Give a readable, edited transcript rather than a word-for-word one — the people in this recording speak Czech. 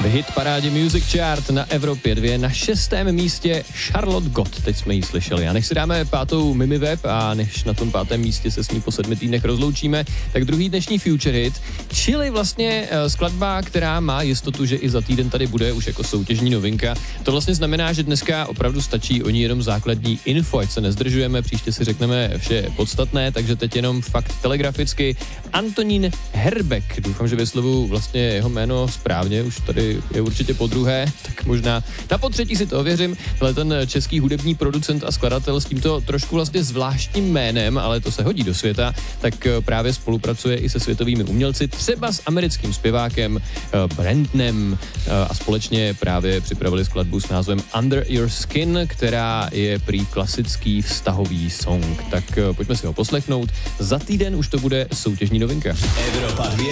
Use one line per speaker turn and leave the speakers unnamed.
V hit parádě Music Chart na Evropě 2 na 6. místě Charlotte Gott, teď jsme ji slyšeli. A než si dáme 5. Mimi Web a než na tom 5. místě se s ní po 7 týdnech rozloučíme, tak druhý dnešní Future Hit, čili vlastně skladba, která má jistotu, že i za týden tady bude už jako soutěžní novinka. To vlastně znamená, že dneska opravdu stačí o ní jenom základní info, ať se nezdržujeme, příště si řekneme vše podstatné, takže teď jenom fakt telegraficky. Antonín Herbeck, doufám, že vyslovuju vlastně jeho jméno správně, už tady je určitě podruhé, tak možná na potřetí si to ověřím, ale ten český hudební producent a skladatel s tímto trošku vlastně zvláštním jménem, ale to se hodí do světa, tak právě spolupracuje i se světovými umělci, třeba s americkým zpěvákem Brandnem a společně právě připravili skladbu s názvem Under Your Skin, která je prý klasický vztahový song. Tak pojďme si ho poslechnout. Za týden už to bude soutěžní novinka.
Evropa 2